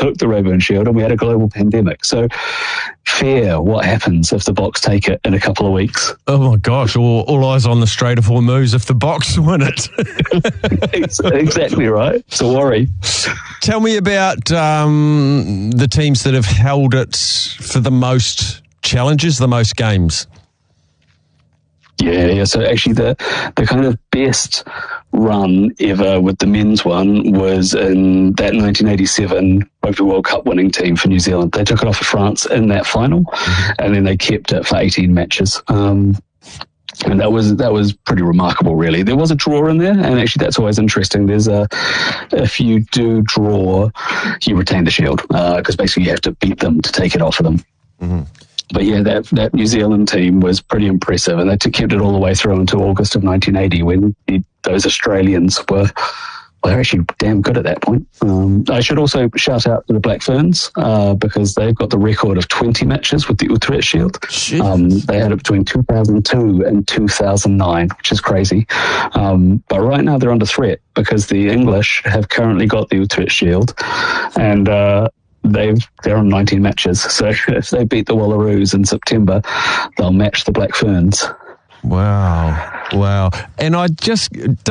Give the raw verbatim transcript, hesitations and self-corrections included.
took the Rayburn Shield and we had a global pandemic. So fear what happens if the Box take it in a couple of weeks. Oh my gosh, all, all eyes on the Straight of Hormuz if the Box win it. Exactly right. It's a worry. Tell me about um, the teams that have held it for the most challenges, the most games. Yeah, yeah. So actually the the kind of best run ever with the men's one was in that nineteen eighty-seven Rugby World Cup winning team for New Zealand. They took it off of France in that final, mm-hmm. and then they kept it for eighteen matches. Um, and that was that was pretty remarkable, really. There was a draw in there, and actually that's always interesting. There's a if you do draw, you retain the shield, because uh, basically you have to beat them to take it off of them. Mm-hmm. But yeah, that, that New Zealand team was pretty impressive, and they kept it all the way through until August of nineteen eighty when the, those Australians were, well, they're actually damn good at that point. Um, I should also shout out to the Black Ferns uh, because they've got the record of twenty matches with the Utrecht Shield. Um, they had it between two thousand two and two thousand nine, which is crazy. Um, but right now they're under threat because the English have currently got the Utrecht Shield, and uh, They've, they're on nineteen matches, so if they beat the Wallaroos in September, they'll match the Black Ferns. Wow, wow. And I just...